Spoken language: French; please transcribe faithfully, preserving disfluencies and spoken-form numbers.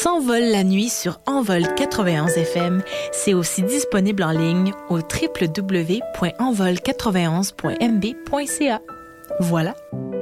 S'envole la nuit sur Envol quatre-vingt-onze F M. C'est aussi disponible en ligne au w w w point envol quatre-vingt-onze point m b point c a. Voilà.